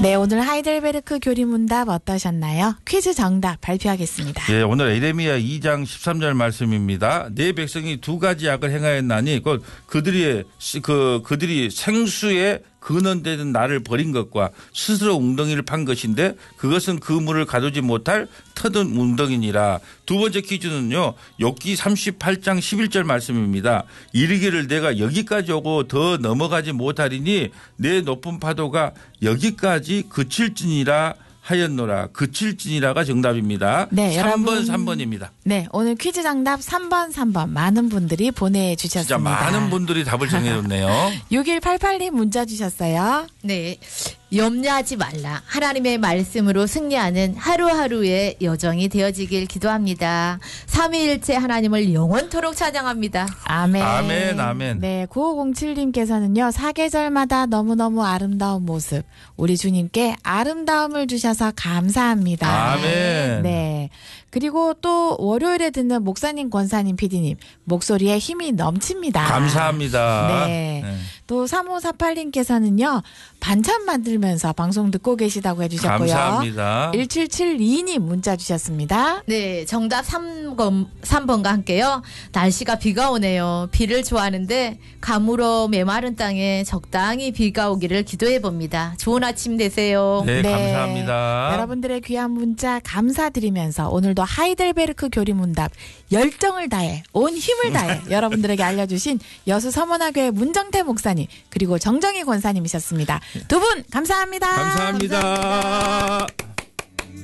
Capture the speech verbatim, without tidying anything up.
네, 오늘 하이델베르크 교리문답 어떠셨나요? 퀴즈 정답 발표하겠습니다. 예, 오늘 에레미야 이 장 십삼 절 말씀입니다. 내 백성이 두 가지 악을 행하였나니 그 그들이 그 그들이 생수에 근원되는 나를 버린 것과 스스로 웅덩이를 판 것인데 그것은 그 물을 가두지 못할 터든 웅덩이니라. 두 번째 퀴즈는요. 욥기 삼십팔 장 십일 절 말씀입니다. 이르기를 내가 여기까지 오고 더 넘어가지 못하리니 내 높은 파도가 여기까지 그칠지니라 하였노라. 그칠지니라가 정답입니다. 네, 삼 번 여러분, 삼 번입니다. 네, 오늘 퀴즈 정답 삼 번 삼 번 많은 분들이 보내주셨습니다. 진짜 많은 분들이 답을 정해줬네요. 육일팔팔 님 문자 주셨어요. 네, 염려하지 말라. 하나님의 말씀으로 승리하는 하루하루의 여정이 되어지길 기도합니다. 삼위일체 하나님을 영원토록 찬양합니다. 아멘. 아멘. 아멘. 네, 구오공칠 님께서는요. 사계절마다 너무너무 아름다운 모습. 우리 주님께 아름다움을 주셔서 감사합니다. 아멘. 네. 그리고 또 월요일에 듣는 목사님, 권사님, 피디님 목소리에 힘이 넘칩니다. 감사합니다. 네. 네. 또 삼오사팔 님께서는요. 반찬 만들면서 방송 듣고 계시다고 해주셨고요. 감사합니다. 일칠칠이 님 문자 주셨습니다. 네, 정답 삼 번, 삼 번과 함께요. 날씨가 비가 오네요. 비를 좋아하는데 가물어 메마른 땅에 적당히 비가 오기를 기도해 봅니다. 좋은 아침 되세요. 네, 네. 감사합니다. 여러분들의 귀한 문자 감사드리면서 오늘도 하이델베르크 교리문답 열정을 다해 온 힘을 다해 여러분들에게 알려주신 여수 서문화교회 문정태 목사님 그리고 정정희 권사님이셨습니다. 두 분 감사합니다. 감사합니다. 감사합니다.